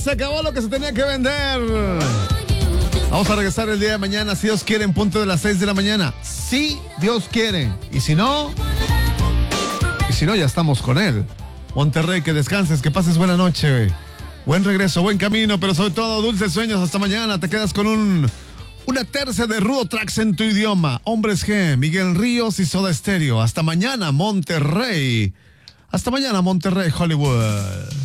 se acabó lo que se tenía que vender. Vamos a regresar el día de mañana, si Dios quiere, en punto de las 6 de la mañana. Si Dios quiere. Y si no, ya estamos con él. Monterrey, que descanses, que pases buena noche. Buen regreso, buen camino, pero sobre todo dulces sueños. Hasta mañana. Te quedas con una tercia de Rudo Tracks en tu idioma. Hombres G, Miguel Ríos y Soda Stereo. Hasta mañana, Monterrey. Hasta mañana, Monterrey, Hollywood.